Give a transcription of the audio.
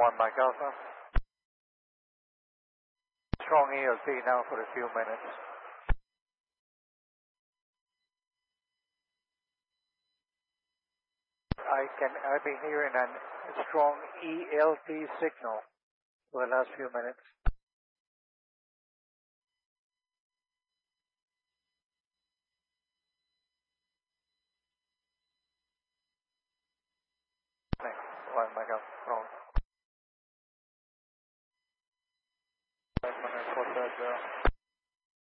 1 Mike Alpha. Strong ELT now for a few minutes. I've been hearing a strong ELT signal for the last few minutes. One Mike Alpha, wrong. 5 minutes, 430.